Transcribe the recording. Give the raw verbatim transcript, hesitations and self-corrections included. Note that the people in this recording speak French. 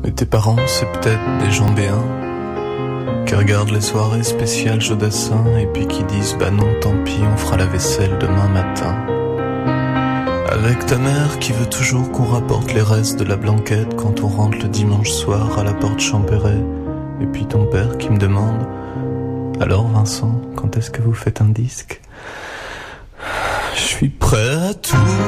Mais tes parents, c'est peut-être des gens béats qui regardent les soirées spéciales Jodassin et puis qui disent bah non, tant pis, on fera la vaisselle demain matin. Avec ta mère qui veut toujours qu'on rapporte les restes de la blanquette quand on rentre le dimanche soir à la porte Champéret. Et puis ton père qui me demande alors Vincent, quand est-ce que vous faites un disque ? Je suis prêt à tout.